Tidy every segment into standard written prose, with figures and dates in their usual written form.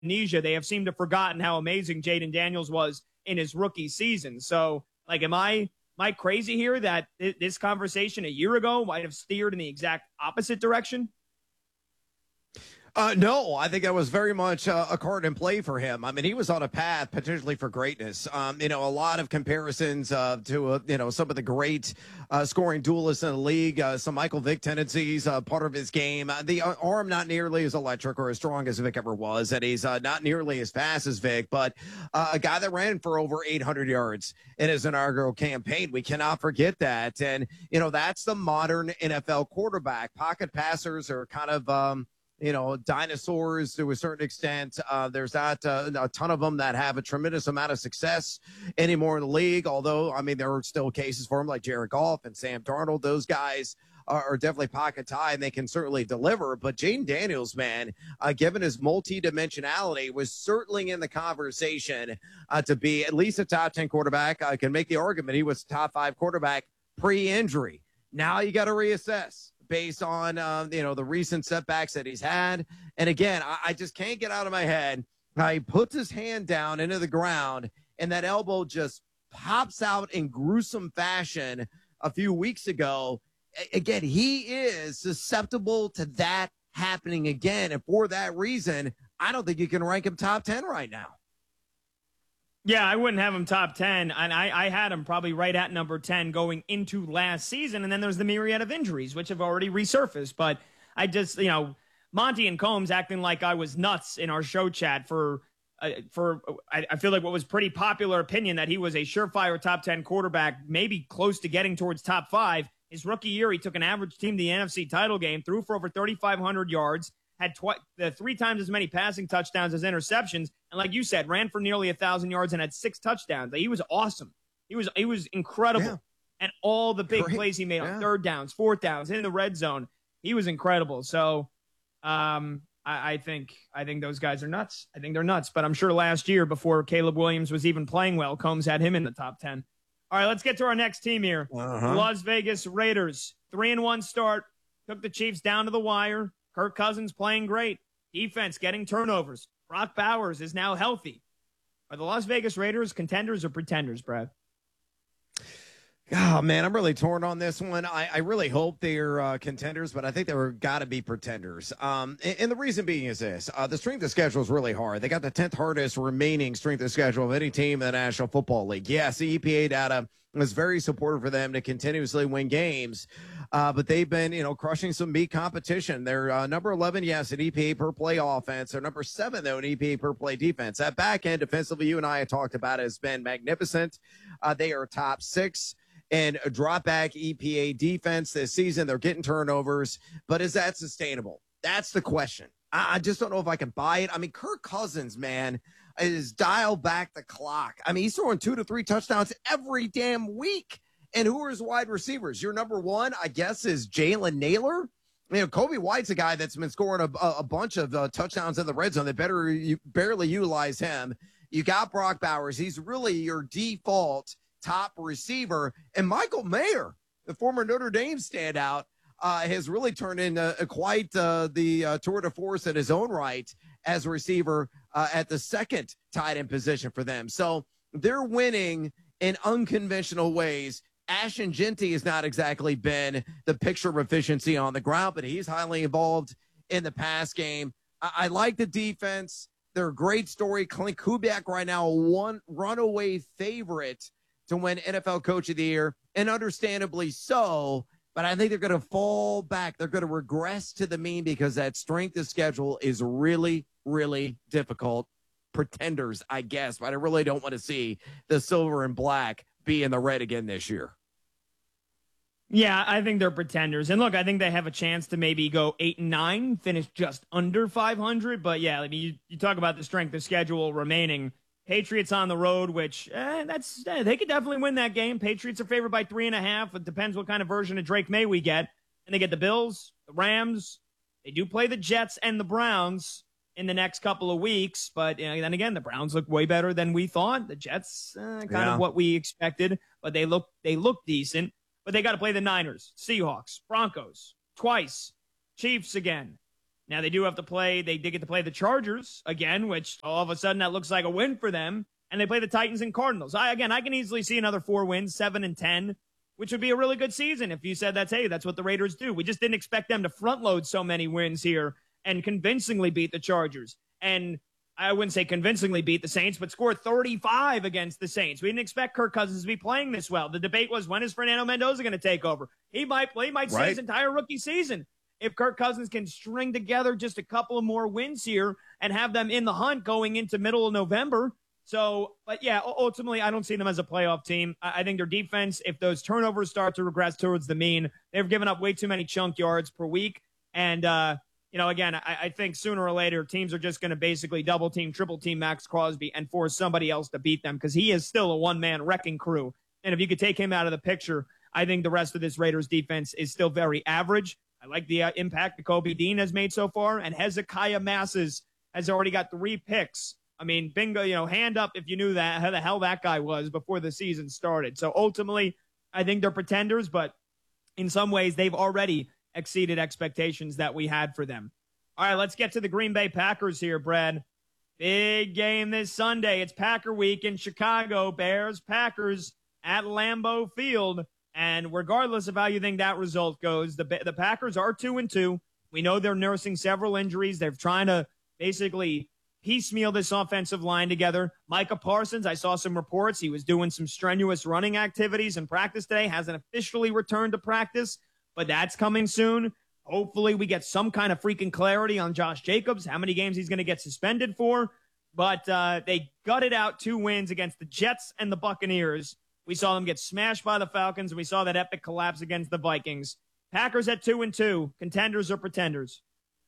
amnesia. They have seemed to have forgotten how amazing Jaden Daniels was in his rookie season. So, like, am I crazy here that this conversation a year ago might have steered in the exact opposite direction? No, I think that was very much a card in play for him. I mean, he was on a path potentially for greatness. A lot of comparisons to, some of the great scoring duelists in the league, some Michael Vick tendencies, part of his game. The arm not nearly as electric or as strong as Vick ever was, and he's not nearly as fast as Vick, but a guy that ran for over 800 yards in his inaugural campaign. We cannot forget that. And, that's the modern NFL quarterback. Pocket passers are kind of, dinosaurs to a certain extent. There's not a ton of them that have a tremendous amount of success anymore in the league. Although, I mean, there are still cases for them like Jared Goff and Sam Darnold. Those guys are definitely pocket tie and they can certainly deliver. But Jaden Daniels, man, given his multi-dimensionality, was certainly in the conversation to be at least a top 10 quarterback. I can make the argument he was a top 5 quarterback pre-injury. Now you got to reassess based on, the recent setbacks that he's had. And again, I just can't get out of my head. He puts his hand down into the ground and that elbow just pops out in gruesome fashion a few weeks ago. Again, he is susceptible to that happening again. And for that reason, I don't think you can rank him top 10 right now. Yeah, I wouldn't have him top 10, and I had him probably right at number 10 going into last season, and then there's the myriad of injuries, which have already resurfaced. But I just, Monty and Combs acting like I was nuts in our show chat for I feel like what was pretty popular opinion that he was a surefire top 10 quarterback, maybe close to getting towards top 5. His rookie year, he took an average team to the NFC title game, threw for over 3,500 yards, had 3 times as many passing touchdowns as interceptions, and like you said, ran for nearly 1,000 yards and had 6 touchdowns. He was awesome. He was incredible. Yeah. And all the big plays he made on third downs, fourth downs, in the red zone, he was incredible. So I think those guys are nuts. I think they're nuts. But I'm sure last year, before Caleb Williams was even playing well, Combs had him in the top 10. All right, let's get to our next team here. The Las Vegas Raiders, 3-1 start, took the Chiefs down to the wire. Kirk Cousins playing great. Defense getting turnovers. Brock Bowers is now healthy. Are the Las Vegas Raiders contenders or pretenders, Brad? Oh, man, I'm really torn on this one. I really hope they're contenders, but I think they're got to be pretenders. And the reason being is this. The strength of schedule is really hard. They got the 10th hardest remaining strength of schedule of any team in the National Football League. Yes, the EPA data was very supportive for them to continuously win games, but they've been, crushing some meat competition. They're number 11, yes, in EPA per play offense. They're number 7, though, in EPA per play defense. That back end defensively, you and I have talked about, has been magnificent. They are top 6. And a drop back EPA defense this season. They're getting turnovers, but is that sustainable? That's the question. I just don't know if I can buy it. I mean, Kirk Cousins, man, is dial back the clock. I mean, he's throwing 2 to 3 touchdowns every damn week. And who are his wide receivers? Your number 1, I guess, is Jalen Naylor. Kobe White's a guy that's been scoring a bunch of touchdowns in the red zone. They barely utilize him. You got Brock Bowers. He's really your default top receiver. And Michael Mayer, the former Notre Dame standout, has really turned into quite the tour de force in his own right as a receiver at the second tight end position for them. So they're winning in unconventional ways. Ashton Jeanty has not exactly been the picture of efficiency on the ground, but he's highly involved in the pass game. I like the defense. They're a great story. Clint Kubiak right now, one runaway favorite to win NFL Coach of the Year, and understandably so, but I think they're going to fall back. They're going to regress to the mean because that strength of schedule is really, really difficult. Pretenders, I guess, but I really don't want to see the silver and black be in the red again this year. Yeah, I think they're pretenders. And look, I think they have a chance to maybe go 8-9, finish just under 500. But yeah, I mean, you talk about the strength of schedule remaining. Patriots on the road, which they could definitely win that game. Patriots are favored by 3.5. It depends what kind of version of Drake May we get. And they get the Bills, the Rams. They do play the Jets and the Browns in the next couple of weeks. But then again, the Browns look way better than we thought. The Jets, of what we expected. But they look decent. But they got to play the Niners, Seahawks, Broncos, twice, Chiefs again. Now, they did get to play the Chargers again, which all of a sudden that looks like a win for them. And they play the Titans and Cardinals. I can easily see another 4 wins, 7-10, which would be a really good season if you said that's what the Raiders do. We just didn't expect them to front load so many wins here and convincingly beat the Chargers. And I wouldn't say convincingly beat the Saints, but score 35 against the Saints. We didn't expect Kirk Cousins to be playing this well. The debate was, when is Fernando Mendoza going to take over? He might play, see his entire rookie season. If Kirk Cousins can string together just a couple of more wins here and have them in the hunt going into middle of November. So, but yeah, ultimately, I don't see them as a playoff team. I think their defense, if those turnovers start to regress towards the mean, they've given up way too many chunk yards per week. And, again, I think sooner or later, teams are just going to basically double team, triple team Max Crosby and force somebody else to beat them, because he is still a one-man wrecking crew. And if you could take him out of the picture, I think the rest of this Raiders defense is still very average. I like the impact that Kobe Dean has made so far, and Hezekiah Masses has already got 3 picks. I mean, bingo, hand up if you knew that, how the hell that guy was before the season started. So ultimately, I think they're pretenders, but in some ways, they've already exceeded expectations that we had for them. All right, let's get to the Green Bay Packers here, Brad. Big game this Sunday. It's Packer week in Chicago. Bears, Packers at Lambeau Field. And regardless of how you think that result goes, the Packers are 2-2. We know they're nursing several injuries. They're trying to basically piecemeal this offensive line together. Micah Parsons, I saw some reports. He was doing some strenuous running activities in practice today. Hasn't officially returned to practice, but that's coming soon. Hopefully we get some kind of freaking clarity on Josh Jacobs, how many games he's going to get suspended for. But they gutted out 2 wins against the Jets and the Buccaneers. We saw them get smashed by the Falcons, and we saw that epic collapse against the Vikings. Packers at 2-2. Contenders or pretenders?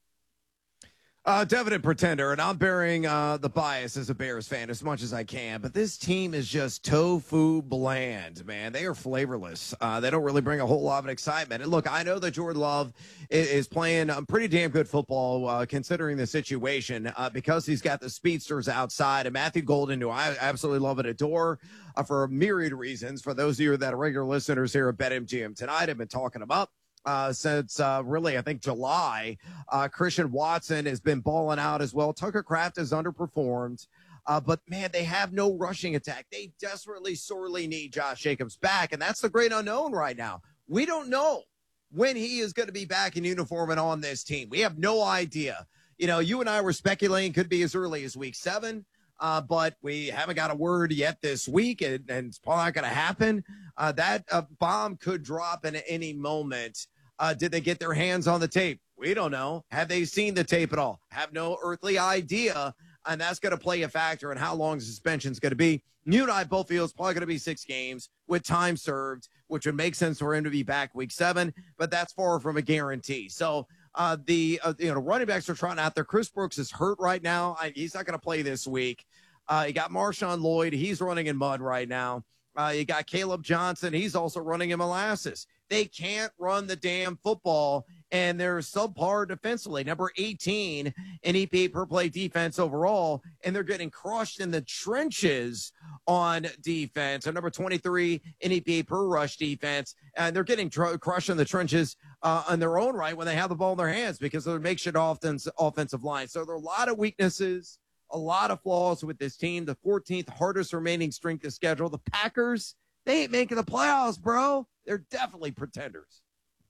Definite pretender, and I'm bearing the bias as a Bears fan as much as I can, but this team is just tofu bland, man. They are flavorless. They don't really bring a whole lot of excitement. And look, I know that Jordan Love is playing pretty damn good football considering the situation because he's got the speedsters outside, and Matthew Golden, who I absolutely love and adore for a myriad of reasons. For those of you that are regular listeners here at BetMGM tonight, I've been talking about since really, I think, July. Christian Watson has been balling out as well. Tucker Kraft has underperformed. But, man, they have no rushing attack. They desperately, sorely need Josh Jacobs back, and that's the great unknown right now. We don't know when he is going to be back in uniform and on this team. We have no idea. You know, you and I were speculating could be as early as week 7. But we haven't got a word yet this week, and it's probably not going to happen. That bomb could drop in any moment. Did they get their hands on the tape? We don't know. Have they seen the tape at all? Have no earthly idea, and that's going to play a factor in how long the suspension is going to be. You and I both feel it's probably going to be 6 games with time served, which would make sense for him to be back week 7, but that's far from a guarantee. So the running backs are trying out there. Chris Brooks is hurt right now. He's not going to play this week. You got Marshawn Lloyd. He's running in mud right now. You got Caleb Johnson. He's also running in molasses. They can't run the damn football, and they're subpar defensively. Number 18 in EPA per play defense overall, and they're getting crushed in the trenches on defense. And number 23 in EPA per rush defense, and they're getting crushed in the trenches on their own right when they have the ball in their hands because of their makeshift offensive line. So there are a lot of weaknesses, a lot of flaws with this team. The 14th hardest remaining strength of schedule. The Packers, they ain't making the playoffs, bro. They're definitely pretenders.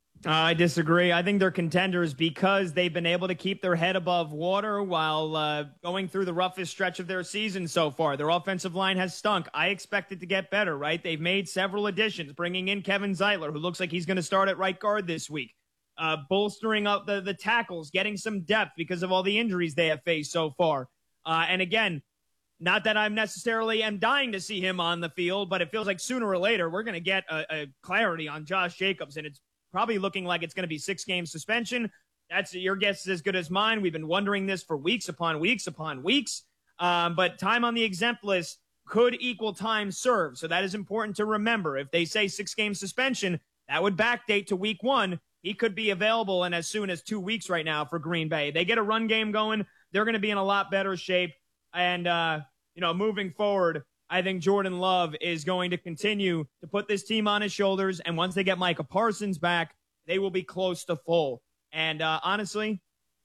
I disagree. I think they're contenders because they've been able to keep their head above water while going through the roughest stretch of their season so far. Their offensive line has stunk. I expect it to get better, right? They've made several additions, bringing in Kevin Zeitler, who looks like he's going to start at right guard this week, bolstering up the tackles, getting some depth because of all the injuries they have faced so far. And again, not that I'm necessarily am dying to see him on the field, but it feels like sooner or later we're going to get a clarity on Josh Jacobs, and it's probably looking like it's going to be 6-game suspension. That's your guess is as good as mine. We've been wondering this for weeks upon weeks upon weeks. But time on the exempt list could equal time served. So that is important to remember. If they say 6-game suspension, that would backdate to week 1. He could be available in as soon as 2 weeks right now for Green Bay. They get a run game going, they're going to be in a lot better shape. And, moving forward, I think Jordan Love is going to continue to put this team on his shoulders. And once they get Micah Parsons back, they will be close to full. And honestly,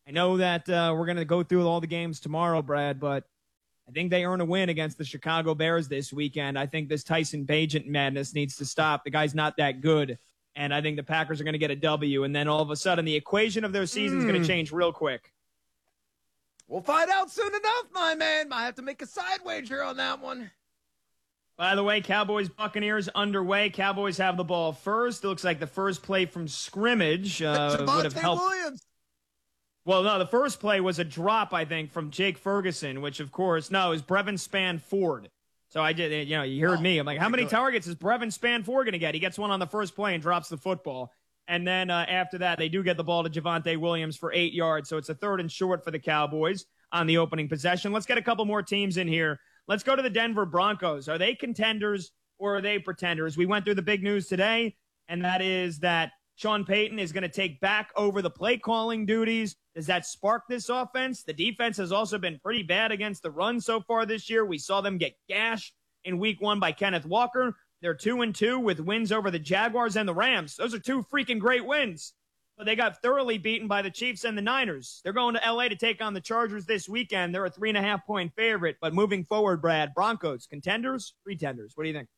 I know that we're going to go through all the games tomorrow, Brad, but I think they earn a win against the Chicago Bears this weekend. I think this Tyson Bagent madness needs to stop. The guy's not that good, and I think the Packers are going to get a W, and then all of a sudden the equation of their season is going to change real quick. We'll find out soon enough, my man. Might have to make a side wager on that one. By the way, Cowboys-Buccaneers underway. Cowboys have the ball first. It looks like the first play from scrimmage would have helped. Williams. Well, no, the first play was a drop, I think, from Jake Ferguson, which, of course, no, it was Brevin Spann-Ford. So I did, you heard me. I'm like, how many targets is Brevin Spann-Ford going to get? He gets one on the first play and drops the football. And then after that, they do get the ball to Javonte Williams for 8 yards. So it's a 3rd and short for the Cowboys on the opening possession. Let's get a couple more teams in here. Let's go to the Denver Broncos. Are they contenders or are they pretenders? We went through the big news today, and that is that Sean Payton is going to take back over the play calling duties. Does that spark this offense? The defense has also been pretty bad against the run so far this year. We saw them get gashed in week 1 by Kenneth Walker. They're 2-2 with wins over the Jaguars and the Rams. Those are 2 freaking great wins. But they got thoroughly beaten by the Chiefs and the Niners. They're going to L.A. to take on the Chargers this weekend. They're a 3.5-point favorite. But moving forward, Brad, Broncos, contenders, pretenders. What do you think?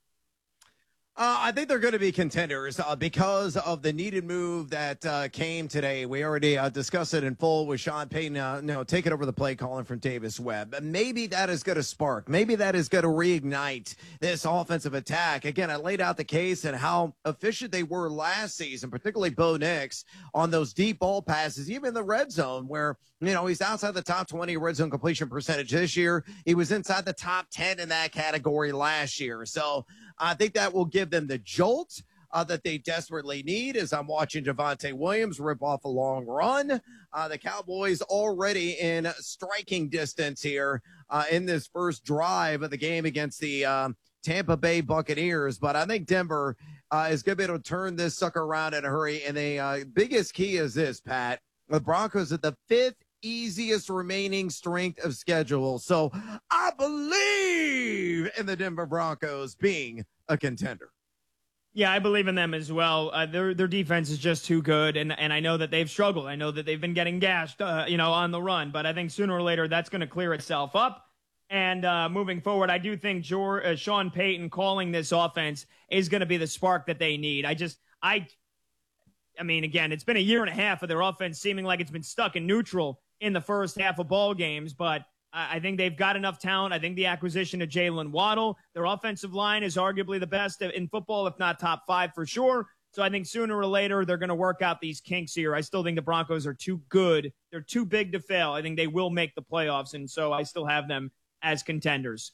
I think they're going to be contenders because of the needed move that came today. We already discussed it in full with Sean Payton, taking over the play calling from Davis Webb. Maybe that is going to spark. Maybe that is going to reignite this offensive attack. Again, I laid out the case and how efficient they were last season, particularly Bo Nix on those deep ball passes, even in the red zone where, he's outside the top 20 red zone completion percentage this year. He was inside the top 10 in that category last year. So I think that will give them the jolt that they desperately need as I'm watching Javonte Williams rip off a long run. The Cowboys already in striking distance here in this first drive of the game against the Tampa Bay Buccaneers. But I think Denver is going to be able to turn this sucker around in a hurry. And the biggest key is this, Pat. The Broncos are the 5th easiest remaining strength of schedule. So I believe in the Denver Broncos being a contender. Yeah, I believe in them as well. Their defense is just too good, and I know that they've struggled. I know that they've been getting gashed, on the run. But I think sooner or later that's going to clear itself up. And moving forward, I do think Sean Payton calling this offense is going to be the spark that they need. I mean, again, it's been a year and a half of their offense seeming like it's been stuck in neutral in the first half of ball games, but I think they've got enough talent. I think the acquisition of Jalen Waddle, their offensive line is arguably the best in football, if not top 5 for sure. So I think sooner or later they're going to work out these kinks here. I still think the Broncos are too good. They're too big to fail. I think they will make the playoffs, and so I still have them as contenders.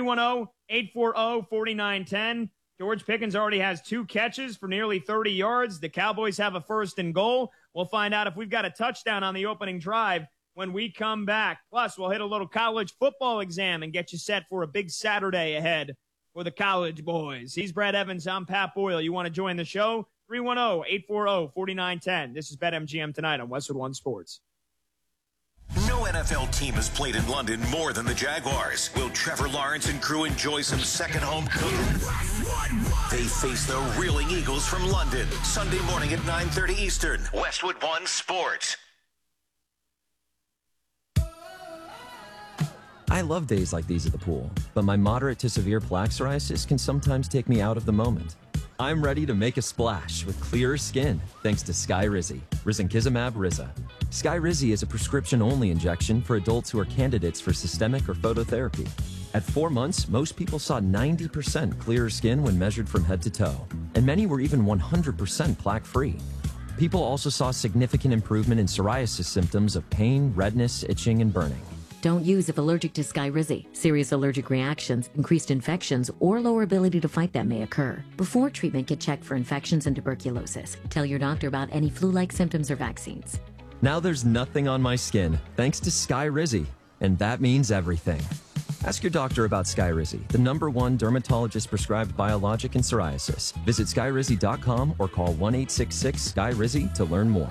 310-840-4910. George Pickens already has 2 catches for nearly 30 yards. The Cowboys have a 1st and goal. We'll find out if we've got a touchdown on the opening drive when we come back. Plus, we'll hit a little college football exam and get you set for a big Saturday ahead for the college boys. He's Brad Evans. I'm Pat Boyle. You want to join the show? 310-840-4910. This is BetMGM tonight on Westwood One Sports. No NFL team has played in London more than the Jaguars. Will Trevor Lawrence and crew enjoy some second home cooking? They face the Reeling Eagles from London, Sunday morning at 9:30 Eastern. Westwood One Sports. I love days like these at the pool, but my moderate to severe plaque psoriasis can sometimes take me out of the moment. I'm ready to make a splash with clearer skin thanks to Skyrizi, Risankizumab Riza. Skyrizi is a prescription-only injection for adults who are candidates for systemic or phototherapy. At 4 months, most people saw 90% clearer skin when measured from head to toe, and many were even 100% plaque-free. People also saw significant improvement in psoriasis symptoms of pain, redness, itching, and burning. Don't use if allergic to Skyrizi. Serious allergic reactions, increased infections, or lower ability to fight them may occur. Before treatment, get checked for infections and tuberculosis. Tell your doctor about any flu-like symptoms or vaccines. Now there's nothing on my skin thanks to Skyrizi, and that means everything. Ask your doctor about Skyrizi, the #1 dermatologist-prescribed biologic in psoriasis. Visit Skyrizi.com or call 1-866-SKYRIZI to learn more.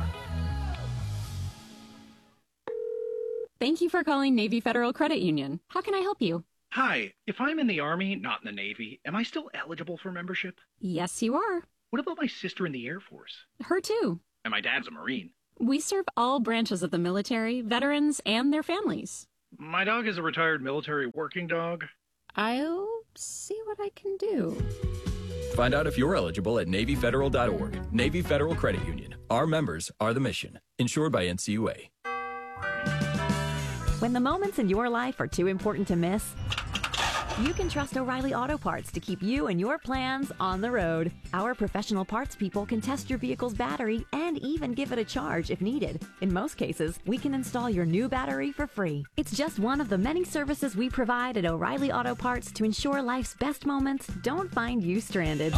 Thank you for calling Navy Federal Credit Union. How can I help you? Hi, if I'm in the Army, not in the Navy, am I still eligible for membership? Yes, you are. What about my sister in the Air Force? Her too. And my dad's a Marine. We serve all branches of the military, veterans, and their families. My dog is a retired military working dog. I'll see what I can do. Find out if you're eligible at NavyFederal.org. Navy Federal Credit Union. Our members are the mission. Insured by NCUA. When the moments in your life are too important to miss, you can trust O'Reilly Auto Parts to keep you and your plans on the road. Our professional parts people can test your vehicle's battery and even give it a charge if needed. In most cases, we can install your new battery for free. It's just one of the many services we provide at O'Reilly Auto Parts to ensure life's best moments don't find you stranded.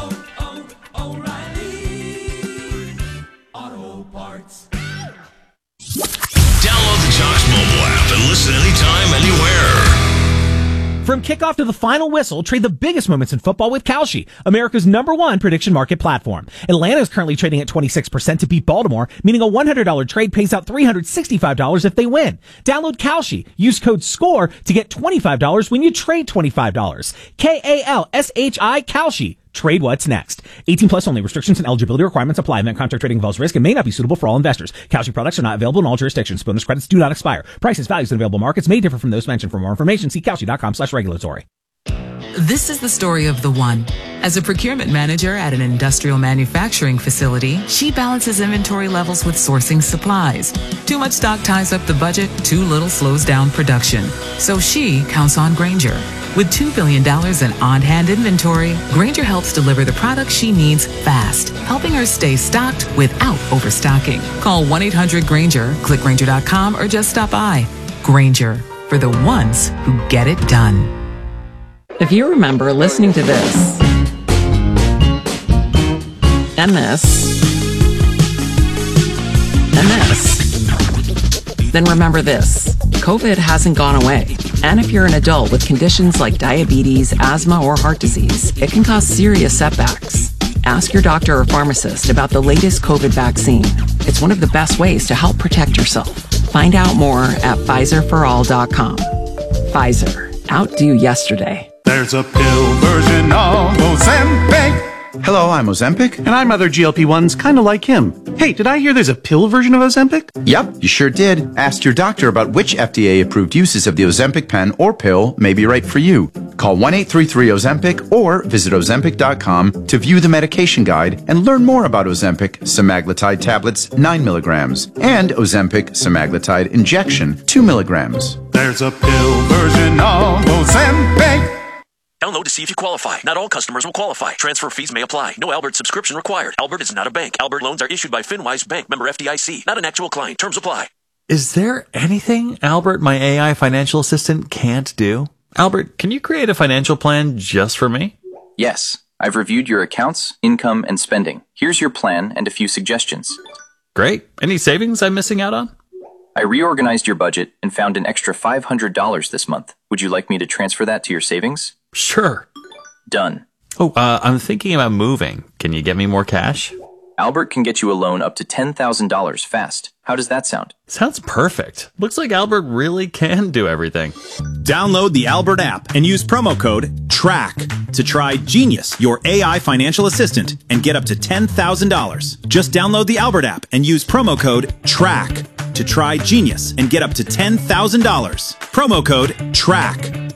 O'Reilly Auto Parts. Download the Josh mobile app and listen anytime, anywhere. From kickoff to the final whistle, trade the biggest moments in football with Kalshi, America's #1 prediction market platform. Atlanta is currently trading at 26% to beat Baltimore, meaning a $100 trade pays out $365 if they win. Download Kalshi. Use code SCORE to get $25 when you trade $25. KALSHI Kalshi. Trade what's next. 18 plus only. Restrictions and eligibility requirements apply. Event contract trading involves risk and may not be suitable for all investors. Kalshi products are not available in all jurisdictions. Bonus credits do not expire. Prices, values, and available markets may differ from those mentioned. For more information, see Kalshi.com/regulatory. This is the story of the one. As a procurement manager at an industrial manufacturing facility, she balances inventory levels with sourcing supplies. Too much stock ties up the budget, too little slows down production. So she counts on Grainger. With $2 billion in on-hand inventory, Grainger helps deliver the products she needs fast, helping her stay stocked without overstocking. Call 1-800-GRAINGER, click Grainger.com, or just stop by. Grainger, for the ones who get it done. If you remember listening to this, and this, and this, then remember this. COVID hasn't gone away. And if you're an adult with conditions like diabetes, asthma, or heart disease, it can cause serious setbacks. Ask your doctor or pharmacist about the latest COVID vaccine. It's one of the best ways to help protect yourself. Find out more at PfizerForAll.com. Pfizer. Outdo yesterday. There's a pill version of Ozempic. Hello, I'm Ozempic. And I'm other GLP-1s kind of like him. Hey, did I hear there's a pill version of Ozempic? Yep, you sure did. Ask your doctor about which FDA-approved uses of the Ozempic pen or pill may be right for you. Call 1-833-OZEMPIC or visit Ozempic.com to view the medication guide and learn more about Ozempic semaglutide tablets 9 milligrams and Ozempic semaglutide injection 2 milligrams. There's a pill version of Ozempic. Download to see if you qualify. Not all customers will qualify. Transfer fees may apply. No Albert subscription required. Albert is not a bank. Albert loans are issued by FinWise Bank, member FDIC. Not an actual client. Terms apply. Is there anything Albert, my AI financial assistant, can't do? Albert, can you create a financial plan just for me? Yes. I've reviewed your accounts, income, and spending. Here's your plan and a few suggestions. Great. Any savings I'm missing out on? I reorganized your budget and found an extra $500 this month. Would you like me to transfer that to your savings? Sure. Done. Oh, I'm thinking about moving. Can you get me more cash? Albert can get you a loan up to $10,000 fast. How does that sound? Sounds perfect. Looks like Albert really can do everything. Download the Albert app and use promo code TRACK to try Genius, your AI financial assistant, and get up to $10,000. Just download the Albert app and use promo code TRACK to try Genius and get up to $10,000. Promo code TRACK.